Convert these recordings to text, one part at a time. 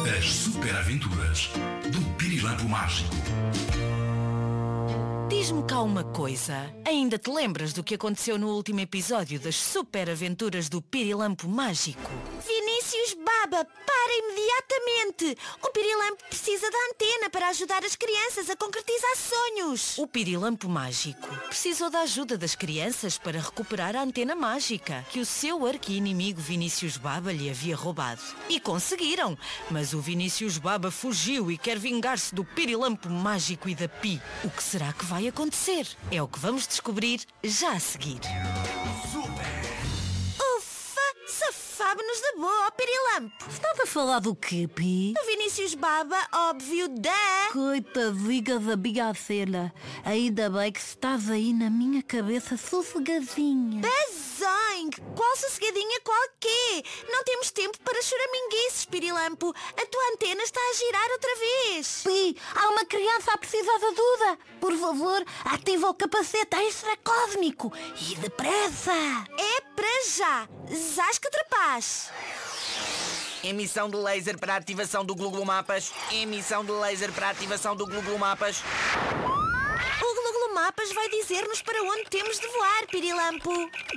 As super aventuras do Pirilampo Mágico. Diz-me cá uma coisa. Ainda te lembras do que aconteceu no último episódio das super aventuras do Pirilampo Mágico? Vinícius Baba, para imediatamente! O Pirilampo precisa da antena para ajudar as crianças a concretizar sonhos. O Pirilampo Mágico precisou da ajuda das crianças para recuperar a antena mágica que o seu arqui-inimigo Vinícius Baba lhe havia roubado. E conseguiram, mas o Vinícius Baba fugiu e quer vingar-se do Pirilampo Mágico e da Pi. O que será que vai acontecer? É o que vamos descobrir já a seguir. Safámos-nos da boa, ó Pirilampo. Estás a falar do quê, Pi? O Vinícius Baba, óbvio, Coitadinha da minha cena. Ainda bem que estás aí na minha cabeça sossegadinha. Bazang! Qual sossegadinha, qual quê? Não temos tempo para choraminguices, Pirilampo. A tua antena está a girar outra vez. Pi, há uma criança a precisar de ajuda. Por favor, ativa o capacete extra cósmico. E depressa. É para já. Zasca trapaz. Emissão de laser para ativação do Google Mapas. Emissão de laser para ativação do Google Mapas. O Google Mapas vai dizer-nos para onde temos de voar, Pirilampo.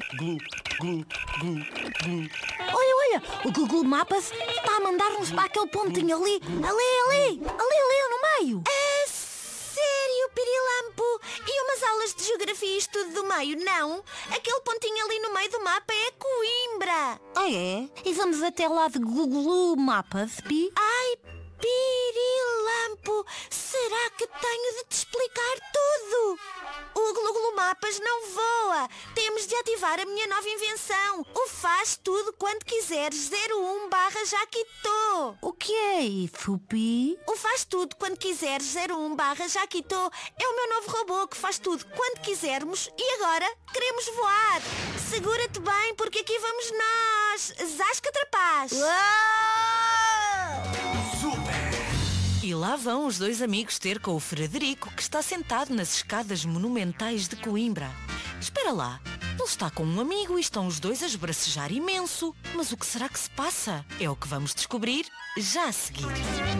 Olha, o Google Mapas está a mandar-nos para aquele pontinho ali no meio. Sério, Pirilampo? E umas aulas de geografia e estudo do meio, não? Aquele pontinho ali no meio do mapa é Coimbra. Ah, é? E vamos até lá de Google Mapas, Pi? Ai, Pirilampo, será que tenho de te explicar tudo? O Google Mapas não voa. Temos de ativar a minha nova invenção. O faz tudo quando quiseres 01/Jaquito. O que é isso, Pi? O faz tudo quando quiseres 01/Jaquito é o meu novo robô que faz tudo quando quisermos e agora queremos voar. Segura-te bem porque aqui vamos nós. Zasca trapaz. E lá vão os dois amigos ter com o Frederico, que está sentado nas escadas monumentais de Coimbra. Espera lá, ele está com um amigo e estão os dois a esbracejar imenso. Mas o que será que se passa? É o que vamos descobrir já a seguir.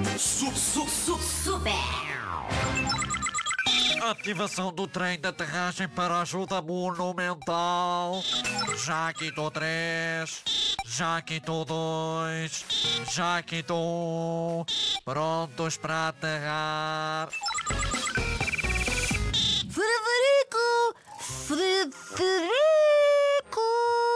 Ativação do trem de aterragem para ajuda monumental. Jaquito 3, Jaquito 2, Jaquito 1. Prontos para aterrar. Frederico!